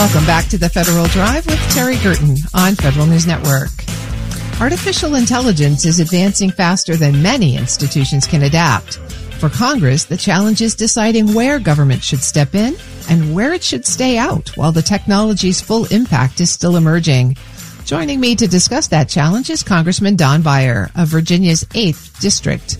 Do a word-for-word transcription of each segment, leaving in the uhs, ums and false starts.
Welcome back to the Federal Drive with Terry Gerton on Federal News Network. Artificial intelligence is advancing faster than many institutions can adapt. For Congress, the challenge is deciding where government should step in and where it should stay out while the technology's full impact is still emerging. Joining me to discuss that challenge is Congressman Don Beyer of Virginia's eighth District.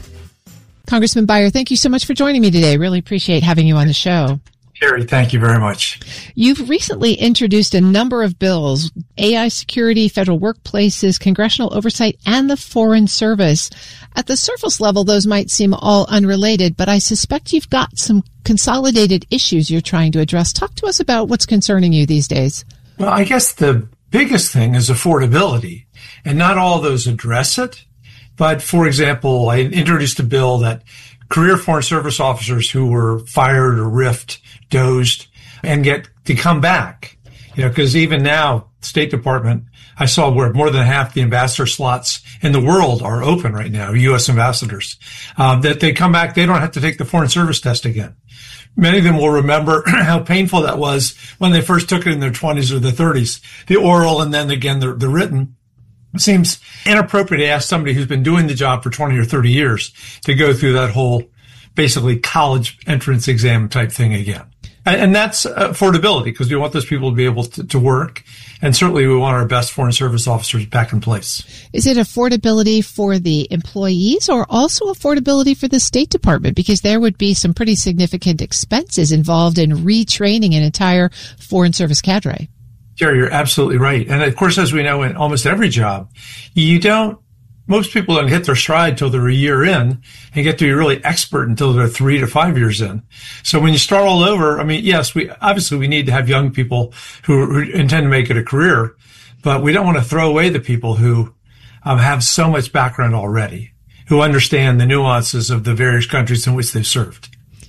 Congressman Beyer, thank you so much for joining me today. Really appreciate having you on the show. Terry, thank you very much. You've recently introduced a number of bills, A I security, federal workplaces, congressional oversight, and the Foreign Service. At the surface level, those might seem all unrelated, but I suspect you've got some consolidated issues you're trying to address. Talk to us about what's concerning you these days. Well, I guess the biggest thing is affordability, and not all of those address it. But, for example, I introduced a bill that career Foreign Service officers who were fired or riffed, dozed, and get to come back. You know, because even now, State Department, I saw where more than half the ambassador slots in the world are open right now, U S ambassadors, um, that they come back, they don't have to take the Foreign Service test again. Many of them will remember how painful that was when they first took it in their twenties or their thirties, the oral and then again the, the written. It seems inappropriate to ask somebody who's been doing the job for twenty or thirty years to go through that whole basically college entrance exam type thing again. And, and that's affordability, because we want those people to be able to, to work. And certainly we want our best Foreign Service officers back in place. Is it affordability for the employees or also affordability for the State Department? Because there would be some pretty significant expenses involved in retraining an entire Foreign Service cadre. Jerry, you're absolutely right. And of course, as we know, in almost every job, you don't, most people don't hit their stride till they're a year in and get to be really expert until they're three to five years in. So when you start all over, I mean, yes, we, obviously we need to have young people who, who intend to make it a career, but we don't want to throw away the people who um, have so much background already, who understand the nuances of the various countries in which they've served.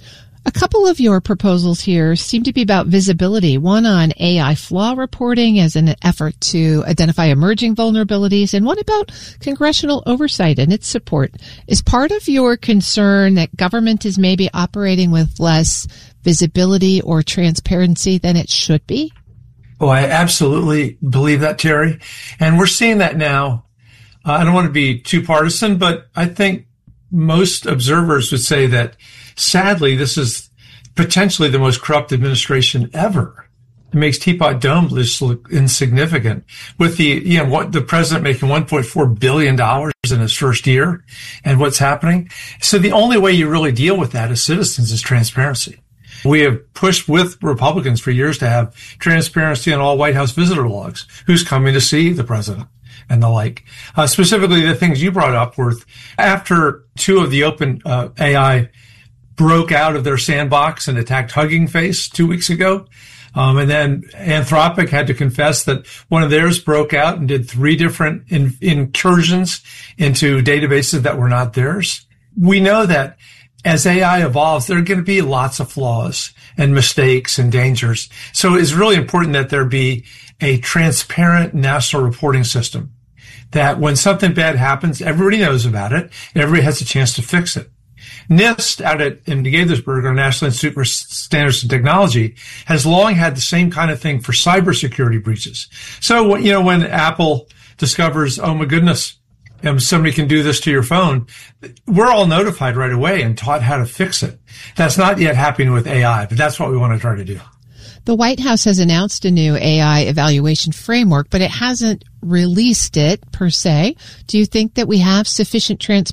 A couple of your proposals here seem to be about visibility, one on A I flaw reporting as an effort to identify emerging vulnerabilities, and one about congressional oversight and its support. Is part of your concern that government is maybe operating with less visibility or transparency than it should be? Oh, I absolutely believe that, Terry. And we're seeing that now. Uh, I don't want to be too partisan, but I think most observers would say that sadly, this is potentially the most corrupt administration ever. It makes Teapot Dome just look insignificant. With the, you know, what the president making one point four billion dollars in his first year and what's happening. So the only way you really deal with that as citizens is transparency. We have pushed with Republicans for years to have transparency on all White House visitor logs, who's coming to see the president and the like. Uh, specifically, the things you brought up were after two of the open uh, A I broke out of their sandbox and attacked Hugging Face two weeks ago. Um, and then Anthropic had to confess that one of theirs broke out and did three different in, incursions into databases that were not theirs. We know that as A I evolves, there are going to be lots of flaws and mistakes and dangers. So it's really important that there be a transparent national reporting system, that when something bad happens, everybody knows about it and everybody has a chance to fix it. NIST out at in Gaithersburg, our National Institute for Standards and Technology, has long had the same kind of thing for cybersecurity breaches. So, you know, when Apple discovers, oh my goodness, um, somebody can do this to your phone, we're all notified right away and taught how to fix it. That's not yet happening with A I, but that's what we want to try to do. The White House has announced a new A I evaluation framework, but it hasn't released it per se. Do you think that we have sufficient transparency